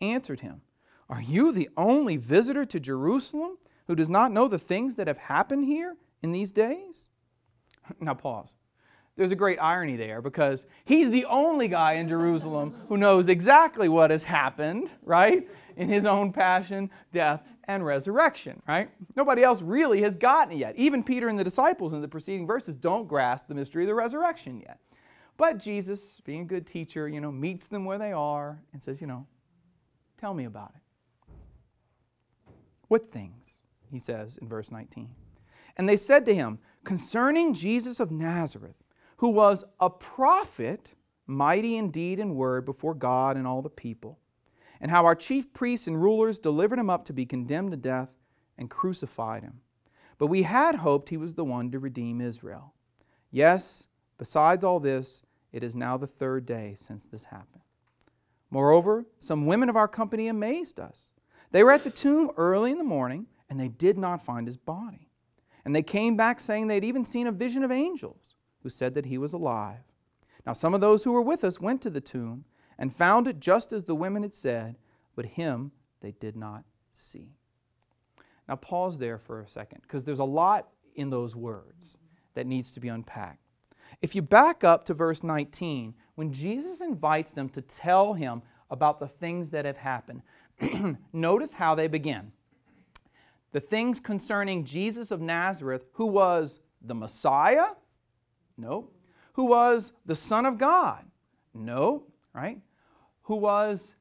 answered him, "Are you the only visitor to Jerusalem who does not know the things that have happened here in these days?" Now pause. There's a great irony there because he's the only guy in Jerusalem who knows exactly what has happened, right? In his own passion, death, and resurrection, right? Nobody else really has gotten it yet. Even Peter and the disciples in the preceding verses don't grasp the mystery of the resurrection yet. But Jesus, being a good teacher, meets them where they are and says, tell me about it. What things? He says in verse 19. And they said to him, "Concerning Jesus of Nazareth, who was a prophet, mighty in deed and word before God and all the people, and how our chief priests and rulers delivered him up to be condemned to death and crucified him. But we had hoped he was the one to redeem Israel. Yes, besides all this, it is now the third day since this happened. Moreover, some women of our company amazed us. They were at the tomb early in the morning, and they did not find his body. And they came back saying they had even seen a vision of angels who said that he was alive. Now some of those who were with us went to the tomb and found it just as the women had said, but him they did not see." Now pause there for a second, because there's a lot in those words that needs to be unpacked. If you back up to verse 19, when Jesus invites them to tell him about the things that have happened, notice how they begin. The things concerning Jesus of Nazareth, who was the Messiah? No. Who was the Son of God? No. Right? Who was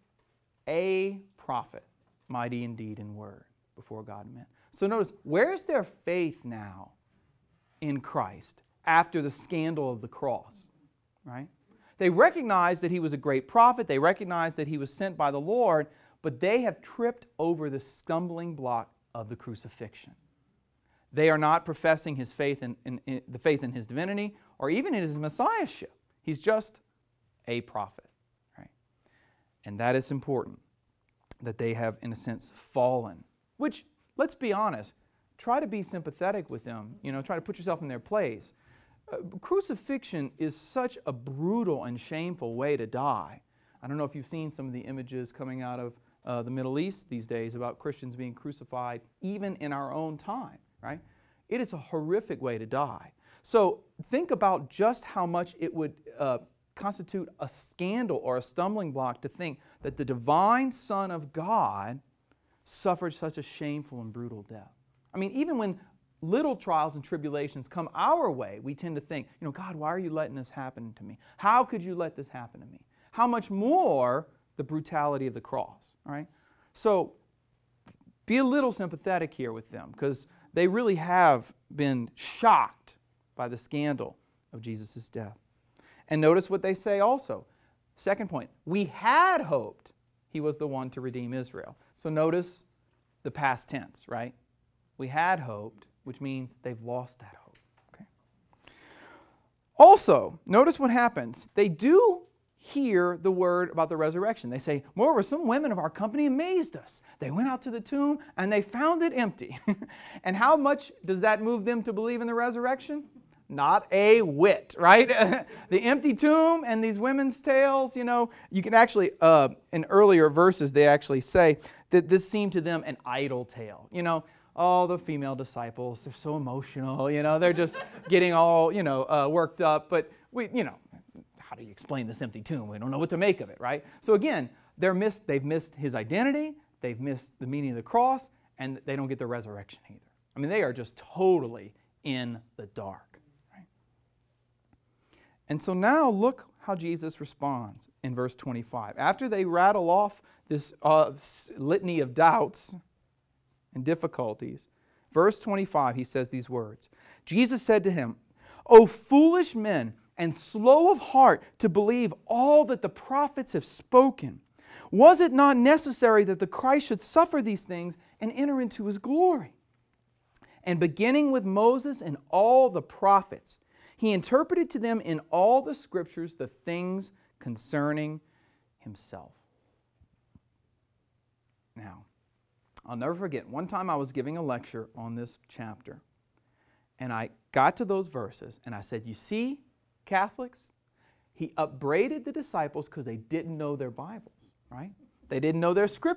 a prophet, mighty in deed and word before God and men. So notice, where's their faith now in Christ after the scandal of the cross? Right? They recognize that he was a great prophet. They recognize that he was sent by the Lord, but they have tripped over the stumbling block of the crucifixion. They are not professing his faith in the faith in his divinity or even in his messiahship. He's just a prophet, right? And that is important, that they have, in a sense, fallen. Which, let's be honest, try to be sympathetic with them. Try to put yourself in their place. Crucifixion is such a brutal and shameful way to die. I don't know if you've seen some of the images coming out of the Middle East these days about Christians being crucified, even in our own time, right? It is a horrific way to die. So think about just how much it would constitute a scandal or a stumbling block to think that the divine Son of God suffered such a shameful and brutal death. I mean, even when little trials and tribulations come our way, we tend to think, God, why are you letting this happen to me? How could you let this happen to me? How much more the brutality of the cross, all right? So be a little sympathetic here with them, because they really have been shocked by the scandal of Jesus' death. And notice what they say also. Second point, we had hoped he was the one to redeem Israel. So notice the past tense, right? We had hoped, which means they've lost that hope. Okay. Also, notice what happens. They do hear the word about the resurrection. They say, "Moreover, some women of our company amazed us. They went out to the tomb and they found it empty." And how much does that move them to believe in the resurrection? Not a whit, right? The empty tomb and these women's tales, you can actually, in earlier verses, they actually say that this seemed to them an idle tale. Oh, the female disciples, they're so emotional, they're just getting all, worked up. But how do you explain this empty tomb? We don't know what to make of it, right? So again, they've missed his identity, they've missed the meaning of the cross, and they don't get the resurrection either. I mean, they are just totally in the dark. And so now look how Jesus responds in verse 25. After they rattle off this litany of doubts and difficulties, verse 25, he says these words. Jesus said to him, "O foolish men, and slow of heart to believe all that the prophets have spoken. Was it not necessary that the Christ should suffer these things and enter into his glory?" And beginning with Moses and all the prophets, he interpreted to them in all the Scriptures the things concerning himself. Now, I'll never forget, one time I was giving a lecture on this chapter, and I got to those verses, and I said, "You see, Catholics, he upbraided the disciples because they didn't know their Bibles," right? They didn't know their scripture.